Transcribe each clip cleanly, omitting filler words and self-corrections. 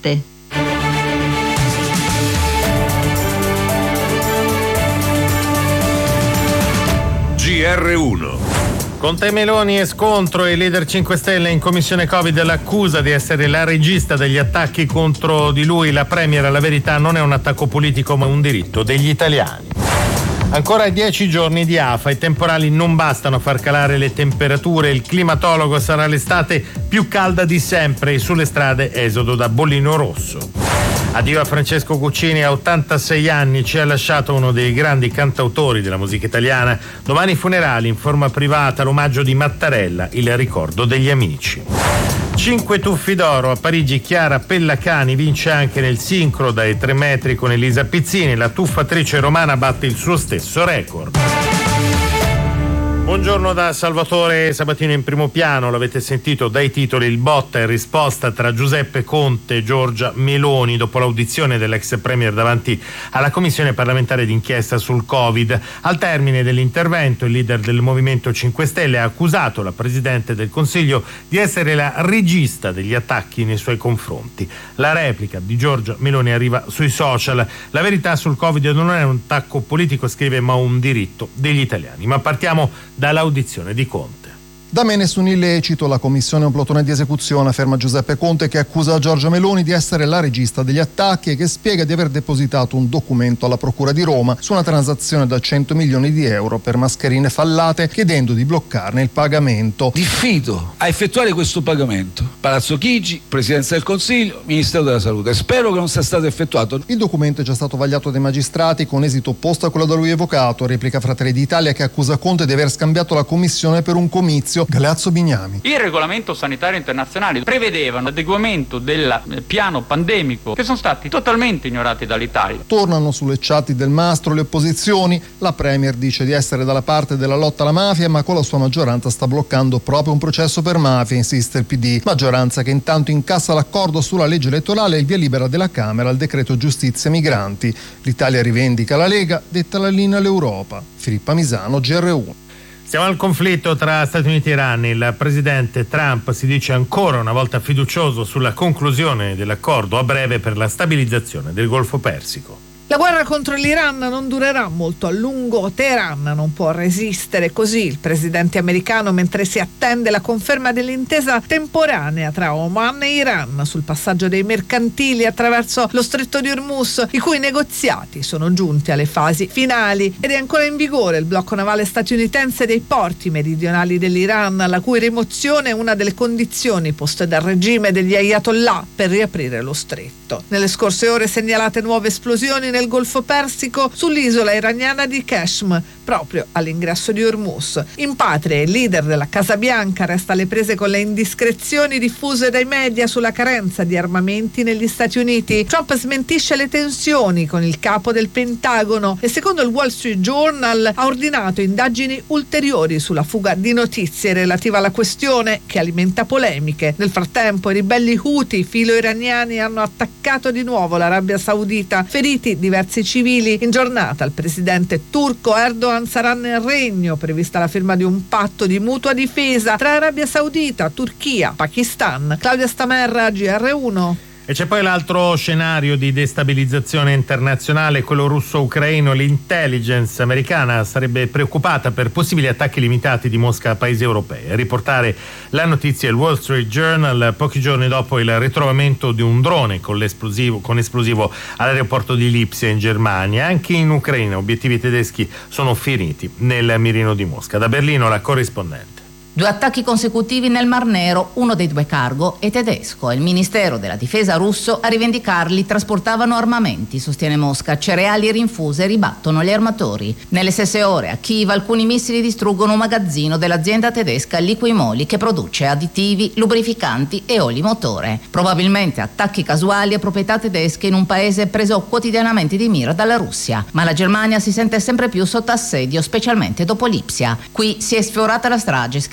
GR1. Conte e Meloni e scontro, il leader 5 Stelle in commissione Covid l'accusa di essere la regista degli attacchi contro di lui. La premier, la verità, non è un attacco politico ma un diritto degli italiani. Ancora 10 giorni di afa, i temporali non bastano a far calare le temperature, il climatologo sarà l'estate più calda di sempre e sulle strade esodo da bollino rosso. Addio a Francesco Guccini, a 86 anni ci ha lasciato uno dei grandi cantautori della musica italiana. Domani funerali in forma privata, l'omaggio di Mattarella, il ricordo degli amici. 5 tuffi d'oro a Parigi, Chiara Pellacani vince anche nel sincro dai 3 metri con Elisa Pizzini, la tuffatrice romana batte il suo stesso record. Buongiorno da Salvatore Sabatino in primo piano, l'avete sentito dai titoli, il botta e risposta tra Giuseppe Conte e Giorgia Meloni dopo l'audizione dell'ex premier davanti alla commissione parlamentare d'inchiesta sul Covid. Al termine dell'intervento il leader del Movimento 5 Stelle ha accusato la Presidente del Consiglio di essere la regista degli attacchi nei suoi confronti. La replica di Giorgia Meloni arriva sui social. La verità sul Covid non è un attacco politico, scrive, ma un diritto degli italiani. Ma partiamo dall'audizione di Conte. Da me nessun illecito, la commissione è un plotone di esecuzione, afferma Giuseppe Conte, che accusa Giorgia Meloni di essere la regista degli attacchi e che spiega di aver depositato un documento alla Procura di Roma su una transazione da 100 milioni di euro per mascherine fallate, chiedendo di bloccarne il pagamento. Diffido a effettuare questo pagamento. Palazzo Chigi, Presidenza del Consiglio, Ministero della Salute. Spero che non sia stato effettuato. Il documento è già stato vagliato dai magistrati con esito opposto a quello da lui evocato, replica Fratelli d'Italia, che accusa Conte di aver scambiato la commissione per un comizio. Galeazzo Bignami. Il regolamento sanitario internazionale prevedeva un adeguamento del piano pandemico che sono stati totalmente ignorati dall'Italia. Tornano sulle chat del Mastro le opposizioni. La Premier dice di essere dalla parte della lotta alla mafia, ma con la sua maggioranza sta bloccando proprio un processo per mafia, insiste il PD. Maggioranza che intanto incassa l'accordo sulla legge elettorale e il via libera della Camera al decreto giustizia migranti. L'Italia rivendica la Lega, detta la linea all'Europa. Filippa Misano, GR1. Siamo al conflitto tra Stati Uniti e Iran. Il presidente Trump si dice ancora una volta fiducioso sulla conclusione dell'accordo a breve per la stabilizzazione del Golfo Persico. La guerra contro l'Iran non durerà molto a lungo, Teheran non può resistere, così il presidente americano, mentre si attende la conferma dell'intesa temporanea tra Oman e Iran sul passaggio dei mercantili attraverso lo stretto di Hormuz, i cui negoziati sono giunti alle fasi finali, ed è ancora in vigore il blocco navale statunitense dei porti meridionali dell'Iran, la cui rimozione è una delle condizioni poste dal regime degli Ayatollah per riaprire lo stretto. Nelle scorse ore segnalate nuove esplosioni nel Golfo Persico sull'isola iraniana di Qashm, proprio all'ingresso di Hormuz. In patria il leader della Casa Bianca resta alle prese con le indiscrezioni diffuse dai media sulla carenza di armamenti negli Stati Uniti. Trump smentisce le tensioni con il capo del Pentagono e secondo il Wall Street Journal ha ordinato indagini ulteriori sulla fuga di notizie relative alla questione, che alimenta polemiche. Nel frattempo i ribelli Houthi filo-iraniani hanno attaccato di nuovo l'Arabia Saudita, feriti diversi civili. In giornata il presidente turco Erdogan sarà nel regno, prevista la firma di un patto di mutua difesa tra Arabia Saudita, Turchia, Pakistan. Claudia Stamerra, GR1. E c'è poi l'altro scenario di destabilizzazione internazionale, quello russo-ucraino. L'intelligence americana sarebbe preoccupata per possibili attacchi limitati di Mosca a paesi europei. A riportare la notizia il Wall Street Journal pochi giorni dopo il ritrovamento di un drone con esplosivo all'aeroporto di Lipsia in Germania. Anche in Ucraina obiettivi tedeschi sono finiti nel mirino di Mosca. Da Berlino la corrispondente. 2 attacchi consecutivi nel Mar Nero, uno dei 2 cargo è tedesco e il Ministero della Difesa russo a rivendicarli trasportavano armamenti, sostiene Mosca, cereali e rinfuse ribattono gli armatori. Nelle stesse ore a Kiev alcuni missili distruggono un magazzino dell'azienda tedesca Liquimoli che produce additivi, lubrificanti e oli motore. Probabilmente attacchi casuali a proprietà tedesche in un paese preso quotidianamente di mira dalla Russia. Ma la Germania si sente sempre più sotto assedio, specialmente dopo Lipsia. Qui si è sfiorata la strage, scrive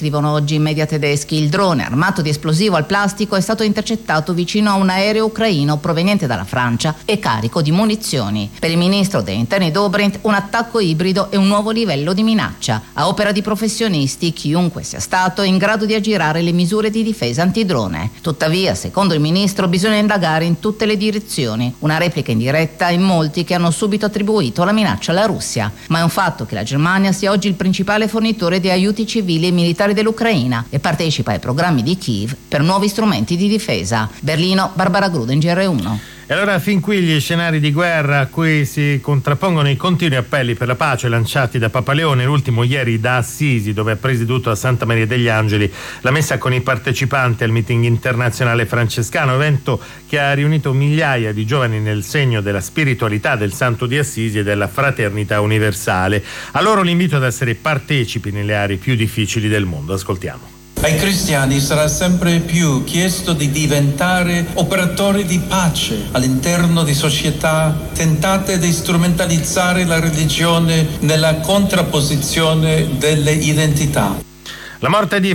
scrivono oggi i media tedeschi. Il drone armato di esplosivo al plastico è stato intercettato vicino a un aereo ucraino proveniente dalla Francia e carico di munizioni. Per il ministro degli interni Dobrindt un attacco ibrido è un nuovo livello di minaccia. A opera di professionisti, chiunque sia stato è in grado di aggirare le misure di difesa antidrone. Tuttavia, secondo il ministro, bisogna indagare in tutte le direzioni. Una replica indiretta in molti che hanno subito attribuito la minaccia alla Russia. Ma è un fatto che la Germania sia oggi il principale fornitore di aiuti civili e militari dell'Ucraina e partecipa ai programmi di Kiev per nuovi strumenti di difesa. Berlino, Barbara Gruden, GR1. E allora fin qui gli scenari di guerra a cui si contrappongono i continui appelli per la pace lanciati da Papa Leone, l'ultimo ieri da Assisi, dove ha presieduto a Santa Maria degli Angeli la messa con i partecipanti al meeting internazionale francescano, evento che ha riunito migliaia di giovani nel segno della spiritualità del Santo di Assisi e della fraternità universale. A loro l'invito ad essere partecipi nelle aree più difficili del mondo. Ascoltiamo. Ai cristiani sarà sempre più chiesto di diventare operatori di pace all'interno di società tentate di strumentalizzare la religione nella contrapposizione delle identità. La morte di